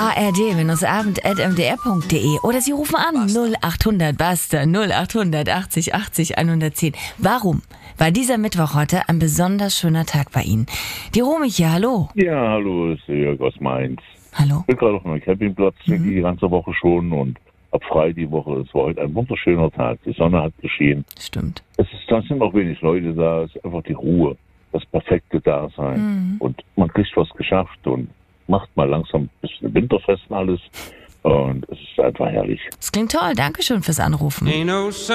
ard-abend.mdr.de oder Sie rufen an 0800 Basta 0800 80 80 110. Warum war dieser Mittwoch heute ein besonders schöner Tag bei Ihnen? Die Romy hier, hallo. Ja, hallo, ist Jörg aus Mainz. Hallo. Ich bin gerade auf meinem Campingplatz die ganze Woche schon und hab frei die Woche. Es war heute ein wunderschöner Tag. Die Sonne hat geschienen. Stimmt. Da sind auch wenig Leute da. Es ist einfach die Ruhe, das perfekte Dasein. Und man kriegt was geschafft und macht mal langsam ein bisschen Winterfest und alles. Und es ist einfach herrlich. Das klingt toll. Dankeschön fürs Anrufen.